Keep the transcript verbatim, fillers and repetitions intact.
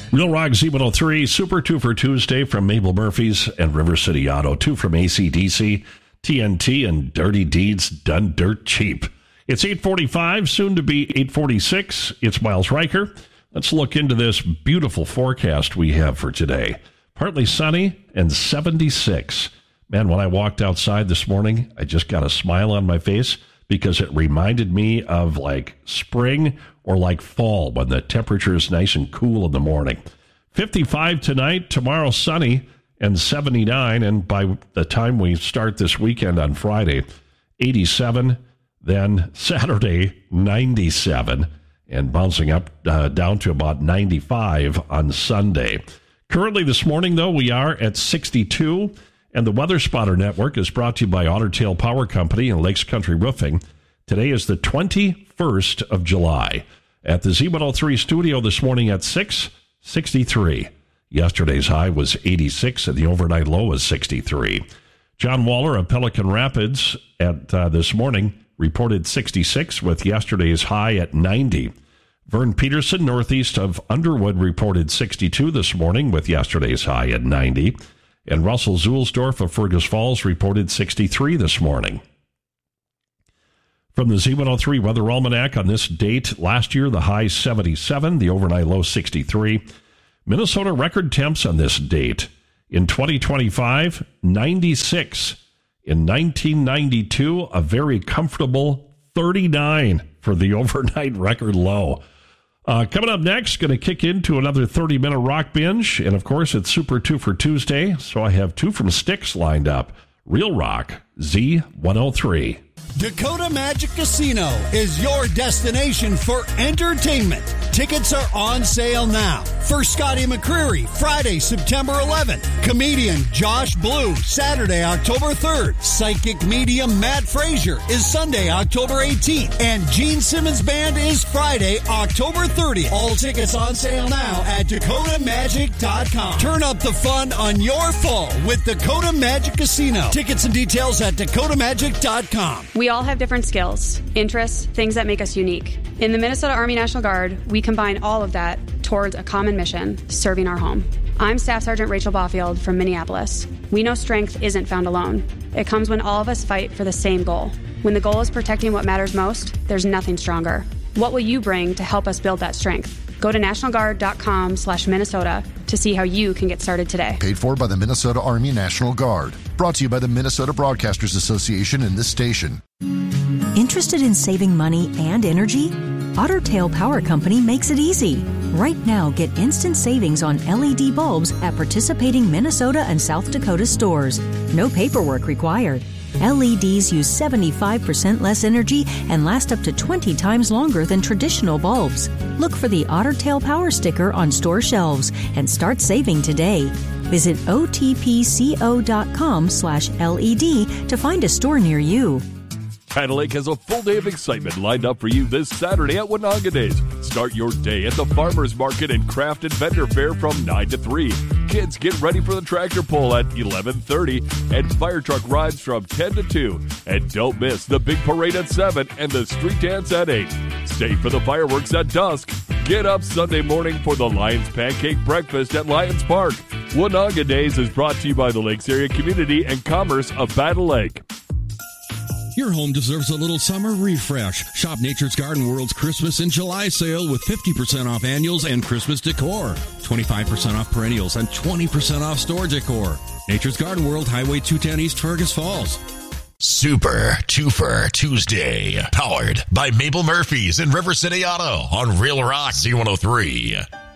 Real Rock Z one oh three, Super two for Tuesday from Mabel Murphy's and River City Auto. Two from A C D C, T N T, and Dirty Deeds Done Dirt Cheap. It's eight forty-five, soon to be eight forty-six. It's Miles Riker. Let's look into this beautiful forecast we have for today. Partly sunny and seventy-six. Man, when I walked outside this morning, I just got a smile on my face because it reminded me of like spring or like fall when the temperature is nice and cool in the morning. fifty-five tonight, tomorrow sunny and seventy-nine. And by the time we start this weekend on Friday, eighty-seven. Then Saturday, ninety-seven. And bouncing up uh, down to about ninety-five on Sunday. Currently this morning, though, we are at sixty-two. And the Weather Spotter Network is brought to you by Otter Tail Power Company and Lakes Country Roofing. Today is the twenty-first of July. At the Z one oh three studio this morning at six sixty-three. Yesterday's high was eighty-six and the overnight low was sixty-three. John Waller of Pelican Rapids at uh, this morning reported sixty-six with yesterday's high at ninety. Vern Peterson, northeast of Underwood, reported sixty-two this morning with yesterday's high at ninety. And Russell Zulsdorf of Fergus Falls reported sixty-three this morning. From the Z one oh three Weather Almanac on this date, last year the high seventy-seven, the overnight low sixty-three. Minnesota record temps on this date. In twenty twenty-five, ninety-six. In nineteen ninety-two, a very comfortable thirty-nine for the overnight record low. Uh, coming up next, going to kick into another thirty-minute rock binge. And, of course, it's Super two for Tuesday, so I have two from Styx lined up. Real Rock, Z one oh three. Dakota Magic Casino is your destination for entertainment. Tickets are on sale now. For Scotty McCreery, Friday, September eleventh. Comedian Josh Blue, Saturday, October third. Psychic medium Matt Frazier is Sunday, October eighteenth. And Gene Simmons Band is Friday, October thirtieth. All tickets on sale now at Dakota Magic dot com. Turn up the fun on your fall with Dakota Magic Casino. Tickets and details at Dakota Magic dot com. We all have different skills, interests, things that make us unique. In the Minnesota Army National Guard, we combine all of that towards a common mission, serving our home. I'm Staff Sergeant Rachel Baufield from Minneapolis. We know strength isn't found alone. It comes when all of us fight for the same goal. When the goal is protecting what matters most, there's nothing stronger. What will you bring to help us build that strength? Go to national guard dot com slash Minnesota to see how you can get started today. Paid for by the Minnesota Army National Guard. Brought to you by the Minnesota Broadcasters Association and this station. Interested in saving money and energy? Otter Tail Power Company makes it easy. Right now, get instant savings on L E D bulbs at participating Minnesota and South Dakota stores. No paperwork required. L E Ds use seventy-five percent less energy and last up to twenty times longer than traditional bulbs. Look for the Otter Tail Power sticker on store shelves and start saving today. Visit O T P C O dot com slash L E D to find a store near you. Tidal Lake has a full day of excitement lined up for you this Saturday at Winaga Days. Start your day at the Farmers Market and Craft and Vendor Fair from nine to three. Kids get ready for the tractor pull at eleven thirty and fire truck rides from ten to two. And don't miss the big parade at seven and the street dance at eight. Stay for the fireworks at dusk. Get up Sunday morning for the Lions Pancake Breakfast at Lions Park. Winaga Days is brought to you by the Lakes Area Community and Commerce of Battle Lake. Your home deserves a little summer refresh. Shop Nature's Garden World's Christmas in July sale with fifty percent off annuals and Christmas decor, twenty-five percent off perennials, and twenty percent off store decor. Nature's Garden World, Highway two ten East Fergus Falls. Super Twofer Tuesday, powered by Mabel Murphy's and River City Auto on Real Rock Z one oh three.